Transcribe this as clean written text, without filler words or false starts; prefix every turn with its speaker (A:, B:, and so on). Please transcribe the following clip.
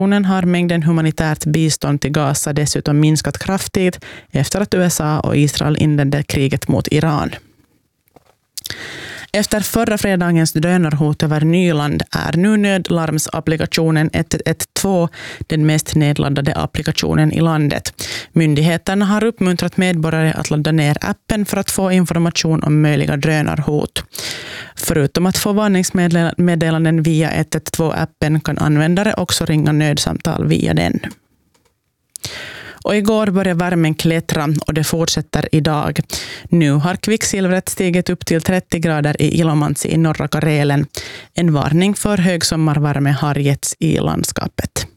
A: Har mängden humanitärt bistånd till Gaza dessutom minskat kraftigt efter att USA och Israel inledde kriget mot Iran. Efter förra fredagens drönarhot över Nyland är nu nödlarmsapplikationen 112 den mest nedladdade applikationen i landet. Myndigheterna har uppmuntrat medborgare att ladda ner appen för att få information om möjliga drönarhot. Förutom att få varningsmeddelanden via 112-appen kan användare också ringa nödsamtal via den. Och igår började värmen klättra och det fortsätter idag. Nu har kvicksilvret stigit upp till 30 grader i Ilomantsi i norra Karelen. En varning för högsommarvärme har getts i landskapet.